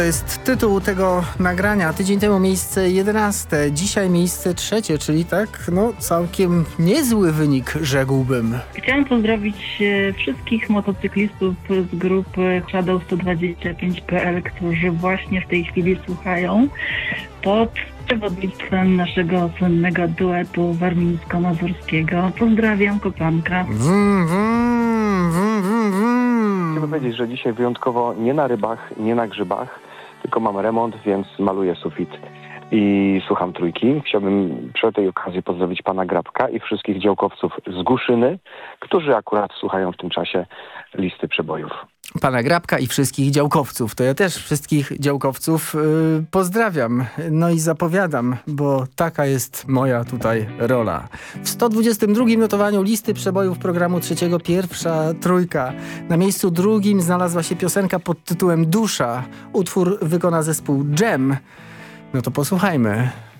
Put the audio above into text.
To jest tytuł tego nagrania. Tydzień temu miejsce 11, dzisiaj miejsce 3, czyli tak, całkiem niezły wynik, rzekłbym. Chciałam pozdrowić wszystkich motocyklistów z grupy Shadow 125.pl, którzy właśnie w tej chwili słuchają pod przewodnictwem naszego słynnego duetu warmińsko-mazurskiego. Pozdrawiam, kopanka. Chciałbym powiedzieć, że dzisiaj wyjątkowo nie na rybach, nie na grzybach, tylko mam remont, więc maluję sufit i słucham Trójki. Chciałbym przy tej okazji pozdrowić pana Grabka i wszystkich działkowców z Guszyny, którzy akurat słuchają w tym czasie listy przebojów. Pana Grabka i wszystkich działkowców. To ja też wszystkich działkowców pozdrawiam. No i zapowiadam, bo taka jest moja tutaj rola. W 122 notowaniu listy przebojów programu trzeciego pierwsza trójka. Na miejscu drugim znalazła się piosenka pod tytułem Dusza. Utwór wykona zespół Dżem. No to posłuchajmy.